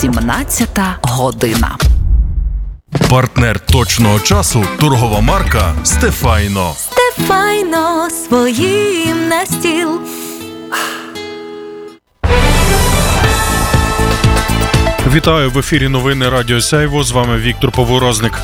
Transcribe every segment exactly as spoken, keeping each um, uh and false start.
сімнадцята година. Партнер точного часу – торгова марка «Стефайно». Стефайно своїм на стіл. Вітаю, в ефірі новини Радіо Сяйво, з вами Віктор Поворозник.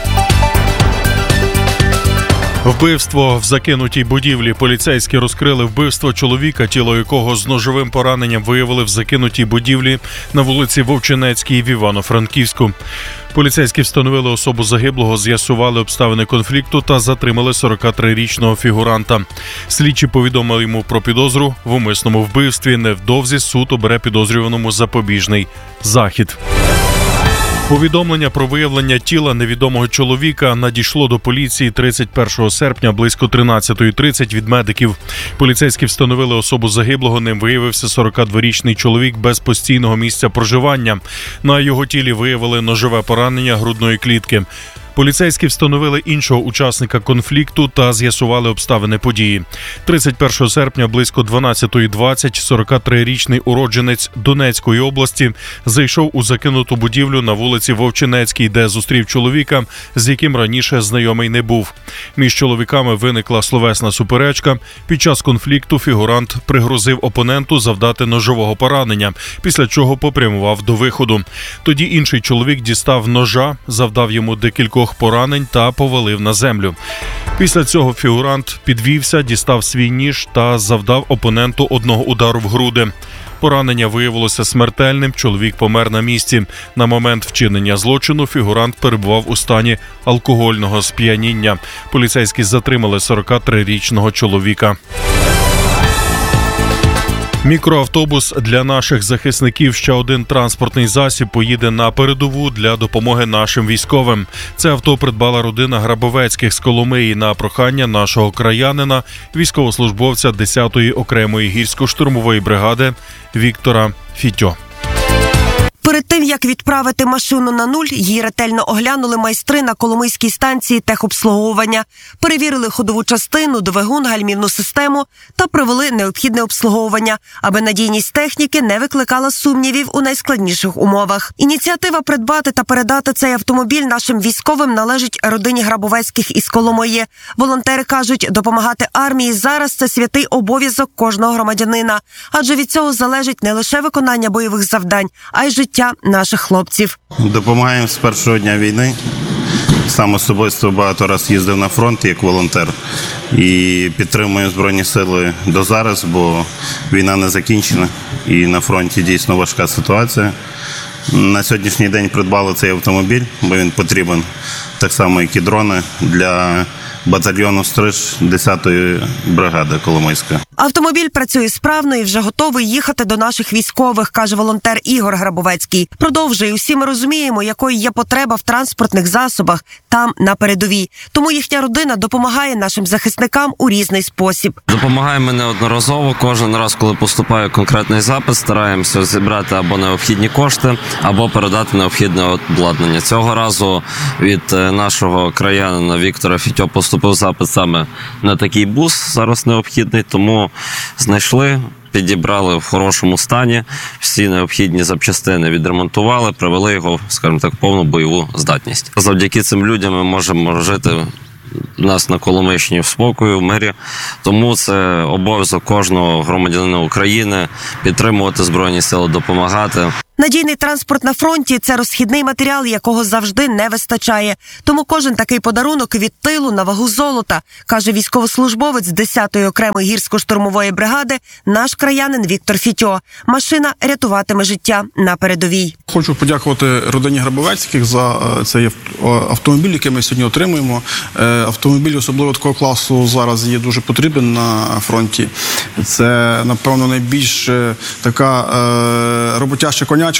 Вбивство в закинутій будівлі. Поліцейські розкрили вбивство чоловіка, тіло якого з ножовим пораненням виявили в закинутій будівлі на вулиці Вовчинецькій в Івано-Франківську. Поліцейські встановили особу загиблого, з'ясували обставини конфлікту та затримали сорокатрирічного фігуранта. Слідчі повідомили йому про підозру в умисному вбивстві. Невдовзі суд обере підозрюваному запобіжний захід. Повідомлення про виявлення тіла невідомого чоловіка надійшло до поліції тридцять першого серпня близько тринадцятої тридцять від медиків. Поліцейські встановили особу загиблого, ним виявився сорокадворічний чоловік без постійного місця проживання. На його тілі виявили ножове поранення грудної клітки. Поліцейські встановили іншого учасника конфлікту та з'ясували обставини події. тридцять першого серпня близько дванадцятої двадцять сорокатрирічний уродженець Донецької області зайшов у закинуту будівлю на вулиці Вовчинецькій, де зустрів чоловіка, з яким раніше знайомий не був. Між чоловіками виникла словесна суперечка. Під час конфлікту фігурант пригрозив опоненту завдати ножового поранення, після чого попрямував до виходу. Тоді інший чоловік дістав ножа, завдав йому декількох поранень та повалив на землю. Після цього фігурант підвівся, дістав свій ніж та завдав опоненту одного удару в груди. Поранення виявилося смертельним, чоловік помер на місці. На момент вчинення злочину фігурант перебував у стані алкогольного сп'яніння. Поліцейські затримали сорокатрирічного чоловіка. Мікроавтобус для наших захисників. Ще один транспортний засіб поїде на передову для допомоги нашим військовим. Це авто придбала родина Грабовецьких з Коломиї на прохання нашого краянина, військовослужбовця десятої окремої гірсько-штурмової бригади Віктора Фітьо. Перед тим, як відправити машину на нуль, її ретельно оглянули майстри на Коломийській станції техобслуговування, перевірили ходову частину, двигун, гальмівну систему та провели необхідне обслуговування, аби надійність техніки не викликала сумнівів у найскладніших умовах. Ініціатива придбати та передати цей автомобіль нашим військовим належить родині Грабовецьких із Коломиї. Волонтери кажуть, допомагати армії зараз – це святий обов'язок кожного громадянина, адже від цього залежить не лише виконання бойових завдань, а й життя наших хлопців. Допомагаємо з першого дня війни. Сам особисто багато разів їздив на фронт як волонтер і підтримую Збройні Сили до зараз, бо війна не закінчена і на фронті дійсно важка ситуація. На сьогоднішній день придбали цей автомобіль, бо він потрібен, так само як і дрони, для батальйону «Стриж» десятої бригади Коломийська. Автомобіль працює справно і вже готовий їхати до наших військових, каже волонтер Ігор Грабовецький. Продовжує, усі ми розуміємо, якою є потреба в транспортних засобах там, на передовій. Тому їхня родина допомагає нашим захисникам у різний спосіб. Допомагаємо неодноразово. Кожен раз, коли поступає конкретний запит, стараємося зібрати або необхідні кошти, або передати необхідне обладнання. Цього разу від нашого краянина Віктора Фітьо поступив запит саме на такий бус, зараз необхідний, тому знайшли, підібрали в хорошому стані, всі необхідні запчастини відремонтували, привели його, скажімо так, в повну бойову здатність. Завдяки цим людям ми можемо жити у нас на Коломийщині в спокою, в мирі. Тому це обов'язок кожного громадянина України підтримувати Збройні Сили, допомагати. Надійний транспорт на фронті – це розхідний матеріал, якого завжди не вистачає. Тому кожен такий подарунок від тилу на вагу золота, каже військовослужбовець десятої окремої гірсько-штурмової бригади, наш краянин Віктор Фітьо. Машина рятуватиме життя на передовій. Хочу подякувати родині Грабовецьких за цей автомобіль, який ми сьогодні отримуємо. Автомобіль особливо такого класу зараз є дуже потрібен на фронті. Це, напевно, найбільш така роботяща коня,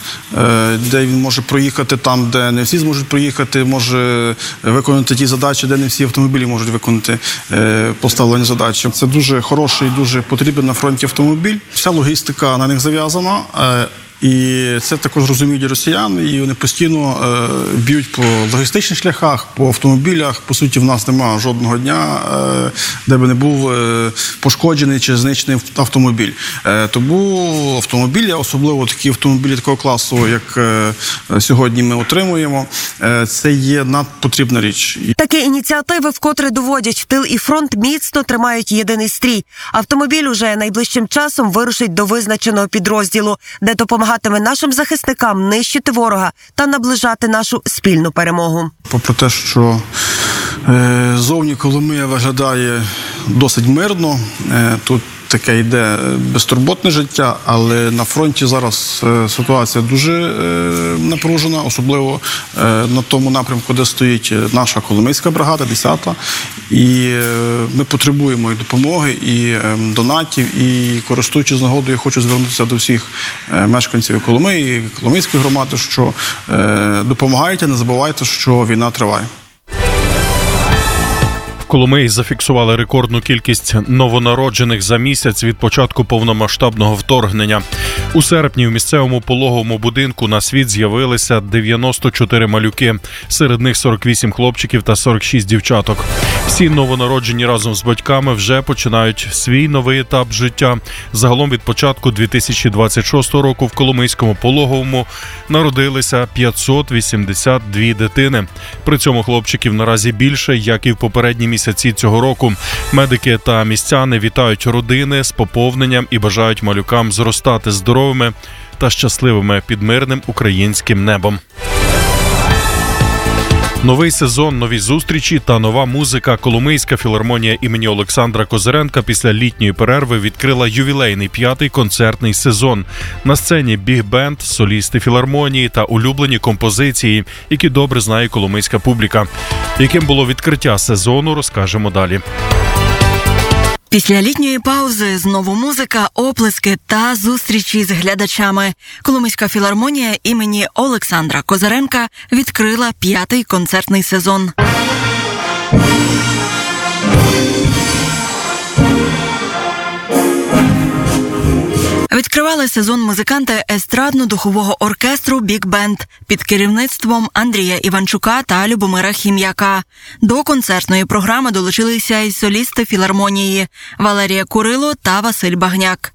де він може проїхати там, де не всі зможуть проїхати, може виконати ті задачі, де не всі автомобілі можуть виконати поставлені задачі. Це дуже хороший, дуже потрібен на фронті автомобіль. Вся логістика на них зав'язана. І це також розуміють і росіяни, і вони постійно е, б'ють по логістичних шляхах, по автомобілях. По суті, в нас немає жодного дня, е, де би не був е, пошкоджений чи знищений автомобіль. Е, тому автомобілі, особливо такі автомобілі такого класу, як е, сьогодні ми отримуємо, е, це є надпотрібна річ. Такі ініціативи вкотре доводять, тил і фронт міцно тримають єдиний стрій. Автомобіль уже найближчим часом вирушить до визначеного підрозділу, де допомагатиме нашим захисникам нищити ворога та наближати нашу спільну перемогу. Попри те, що е, зовні Коломия виглядає досить мирно, е, тут таке йде безтурботне життя, але на фронті зараз ситуація дуже напружена, особливо на тому напрямку, де стоїть наша Коломийська бригада, десята. І ми потребуємо і допомоги, і донатів, і користуючись нагодою, хочу звернутися до всіх мешканців Коломиї, Коломийської громади, що допомагайте, не забувайте, що війна триває. В Коломиї зафіксували рекордну кількість новонароджених за місяць від початку повномасштабного вторгнення. У серпні в місцевому пологовому будинку на світ з'явилися дев'яносто чотири малюки. Серед них сорок вісім хлопчиків та сорок шість дівчаток. Всі новонароджені разом з батьками вже починають свій новий етап життя. Загалом від початку дві тисячі двадцять шостого року в Коломийському пологовому народилися п'ятсот вісімдесят дві дитини. При цьому хлопчиків наразі більше, як і в попередні місяці цього року. Медики та містяни вітають родини з поповненням і бажають малюкам зростати здоровими та щасливими під мирним українським небом. Новий сезон, нові зустрічі та нова музика. Коломийська філармонія імені Олександра Козиренка після літньої перерви відкрила ювілейний п'ятий концертний сезон. На сцені біг-бенд, солісти філармонії та улюблені композиції, які добре знає коломийська публіка. Яким було відкриття сезону, розкажемо далі. Після літньої паузи знову музика, оплески та зустрічі з глядачами. Коломийська філармонія імені Олександра Козиренка відкрила п'ятий концертний сезон. Відкривали сезон музиканти естрадно-духового оркестру «Біг-бенд» під керівництвом Андрія Іванчука та Любомира Хім'яка. До концертної програми долучилися й солісти філармонії Валерія Курило та Василь Багняк.